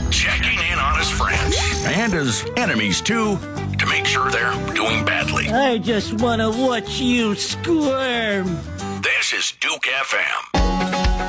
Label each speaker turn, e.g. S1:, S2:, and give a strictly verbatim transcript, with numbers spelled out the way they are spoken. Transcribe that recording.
S1: checking in on his friends and his enemies, too, to make sure they're doing badly.
S2: I just want to watch you squirm.
S1: This is Duke F M.